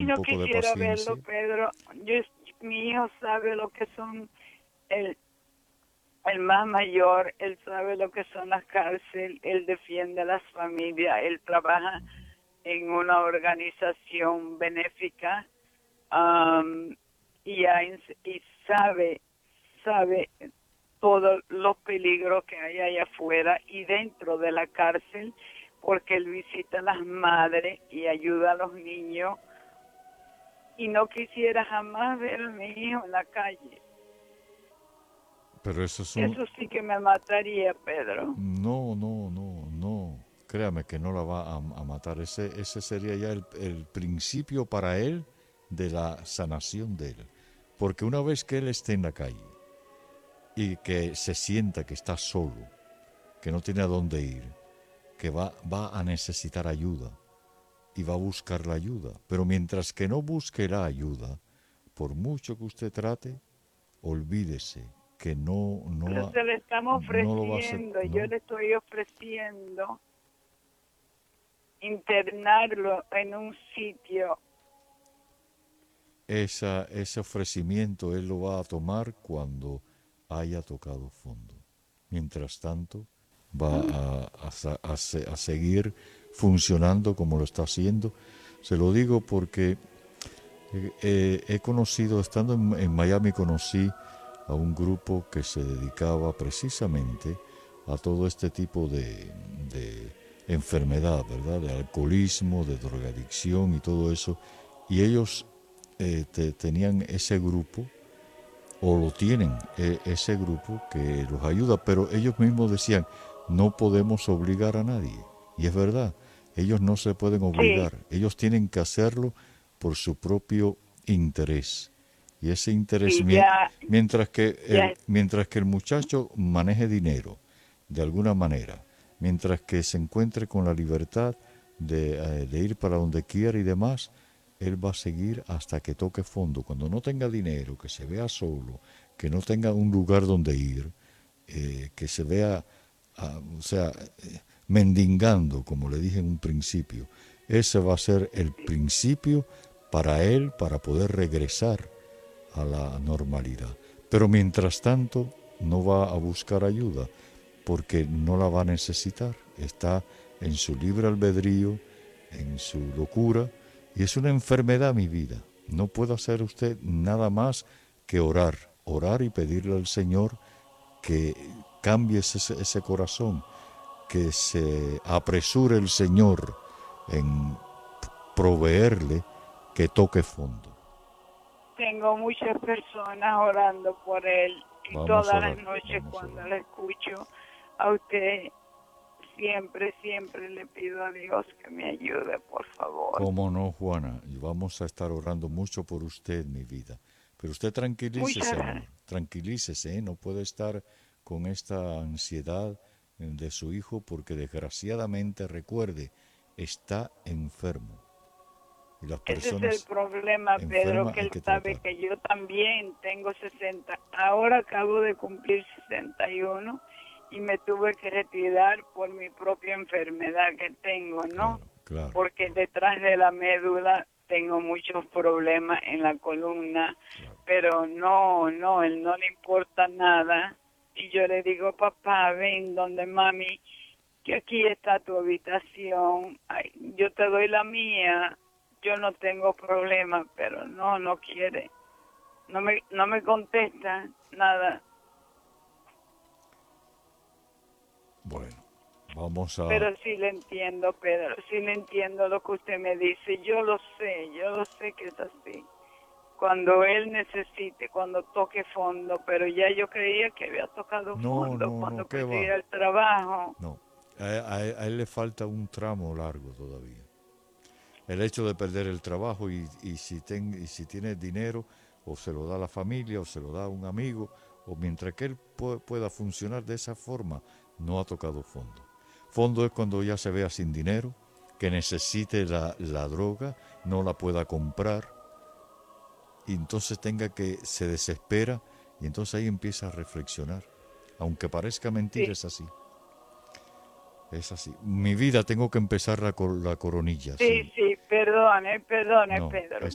un no poco de quisiera verlo, paciencia. Pedro. Mi hijo sabe lo que son el, el más mayor, él sabe lo que son las cárceles, él defiende a las familias, él trabaja en una organización benéfica, um, y sabe todos los peligros que hay allá afuera y dentro de la cárcel, porque él visita a las madres y ayuda a los niños, y no quisiera jamás ver a mi hijo en la calle. Pero eso es un... Eso sí que me mataría, Pedro. No, no, no, no. Créame que no la va a matar. Ese sería ya el principio para él de la sanación de él. Porque una vez que él esté en la calle y que se sienta que está solo, que no tiene a dónde ir, que va a necesitar ayuda y va a buscar la ayuda. Pero mientras que no busque la ayuda, por mucho que usted trate, olvídese que Pero se le estamos no lo va a hacer. ofreciendo, yo No, le estoy ofreciendo internarlo en un sitio. ese ofrecimiento él lo va a tomar cuando haya tocado fondo. Mientras tanto, va a seguir funcionando como lo está haciendo. Se lo digo porque he conocido, estando en Miami, conocí a un grupo que se dedicaba precisamente a todo este tipo de enfermedad, ¿verdad? De alcoholismo, de drogadicción y todo eso. Y ellos tenían ese grupo, o lo tienen, ese grupo que los ayuda, pero ellos mismos decían, no podemos obligar a nadie. Y es verdad, ellos no se pueden Sí, obligar, ellos tienen que hacerlo por su propio interés. Y ese interés, y ya, ya, mientras que el muchacho maneje dinero de alguna manera, mientras que se encuentre con la libertad de ir para donde quiera y demás, él va a seguir hasta que toque fondo. Cuando no tenga dinero, que se vea solo, que no tenga un lugar donde ir, que se vea, o sea, mendigando, como le dije en un principio. Ese va a ser el principio para él, para poder regresar a la normalidad. Pero mientras tanto, no va a buscar ayuda, porque no la va a necesitar. Está en su libre albedrío, en su locura, y es una enfermedad mi vida. No puede hacer usted nada más que orar, orar y pedirle al Señor que cambie ese corazón, que se apresure el Señor en proveerle que toque fondo. tengo muchas personas orando por él, y Vamos a todas las orar, noches vamos a cuando orar. le escucho a usted, siempre le pido a Dios que me ayude, por favor. ¿Cómo no, Juana? Y vamos a estar orando mucho por usted, mi vida. Pero usted Muchas tranquilícese, amor, gracias. tranquilícese, ¿eh? No puede estar con esta ansiedad de su hijo porque desgraciadamente, recuerde, está enfermo. Y las Ese es el personas problema, Pedro, enfermas que hay él que sabe tratar. que yo también tengo 60. Ahora acabo de cumplir 61 y me tuve que retirar por mi propia enfermedad que tengo, ¿no? Claro, claro, Porque detrás de la médula tengo muchos problemas en la columna, claro. pero no, él no le importa nada. Y yo le digo, papá, ven donde mami, que aquí está tu habitación, ay, yo te doy la mía, yo no tengo problema, pero no quiere, no me contesta nada, Bueno, vamos a... pero sí le entiendo, Pedro, sí le entiendo lo que usted me dice, yo lo sé que es así, cuando él necesite, cuando toque fondo, pero ya yo creía que había tocado No, fondo no, no, cuando ¿qué perdí va? el trabajo. No, a él le falta un tramo largo todavía. El hecho de perder el trabajo y si tiene dinero, o se lo da a la familia, o se lo da a un amigo, o mientras que él pueda funcionar de esa forma, no ha tocado fondo. Fondo es cuando ya se vea sin dinero, que necesite la droga, no la pueda comprar, y entonces tenga que, se desespera, y entonces ahí empieza a reflexionar. Aunque parezca mentira, Sí, es así. Es así. Mi vida tengo que empezar la coronilla, sí, sí. sí, perdone, No, Pedro.